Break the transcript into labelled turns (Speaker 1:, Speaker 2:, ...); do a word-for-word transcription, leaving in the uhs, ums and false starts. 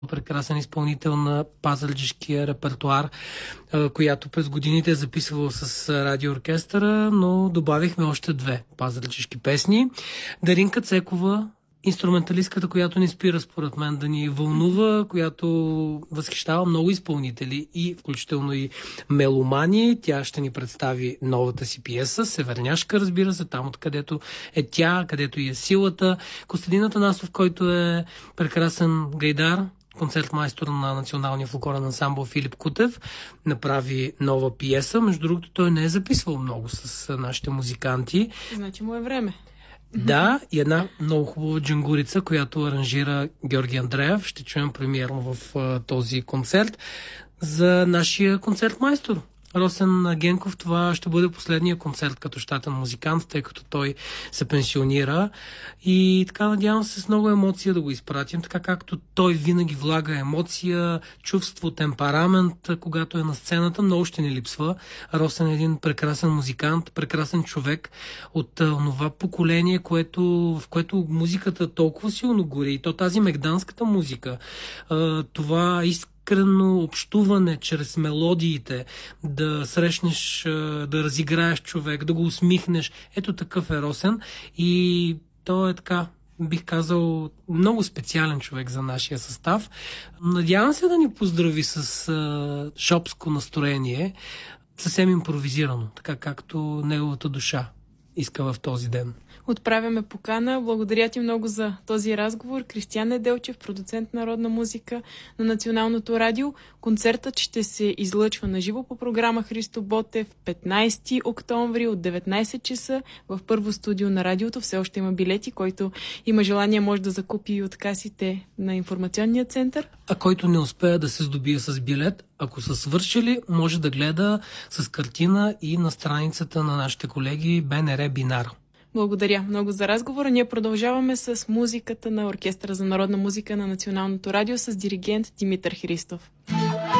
Speaker 1: прекрасен изпълнител на пазарджишкия репертуар, която през годините е записвала с радиооркестъра, но добавихме още две пазарджишки песни. Даринка Цекова, инструменталистката, която ни спира според мен да ни вълнува, която възхищава много изпълнители и включително и меломани. Тя ще ни представи новата си пиеса, Северняшка, разбира се, там откъдето е тя, където и е силата. Костадин Атанасов, който е прекрасен гайдар, концертмайстор на Националния фолклорен ансамбъл Филип Кутев, направи нова пиеса. Между другото, той не е записвал много с нашите музиканти.
Speaker 2: Значи му е време.
Speaker 1: Да, и една много хубава джангурица, която аранжира Георги Андреев. Ще чуем премиерно в а, този концерт за нашия концертмайстор Росен Генков. Това ще бъде последния концерт като щатен музикант, тъй като той се пенсионира. И така, надявам се с много емоция да го изпратим, така както той винаги влага емоция, чувство, темперамент, когато е на сцената. Много ще ни липсва. Росен е един прекрасен музикант, прекрасен човек от това поколение, което, в което музиката толкова силно гори. И то тази мегданската музика, това иск искрено общуване чрез мелодиите, да срещнеш, да разиграеш човек, да го усмихнеш. Ето такъв е Росен и той е така, бих казал, много специален човек за нашия състав. Надявам се да ни поздрави с а, шопско настроение, съвсем импровизирано, така както неговата душа иска в този ден.
Speaker 2: Отправяме покана. Благодаря ти много за този разговор. Кристиян Неделчев, продуцент на народна музика на Националното радио. Концертът ще се излъчва на живо по програма Христо Ботев петнайсети октомври от деветнайсет часа в първо студио на радиото. Все още има билети, който има желание може да закупи и от касите на информационния център.
Speaker 1: А който не успее да се здобие с билет, ако са свършили, може да гледа с картина и на страницата на нашите колеги БНР Бинар.
Speaker 2: Благодаря много за разговора. Ние продължаваме с музиката на Оркестъра за народна музика на Националното радио с диригент Димитър Христов.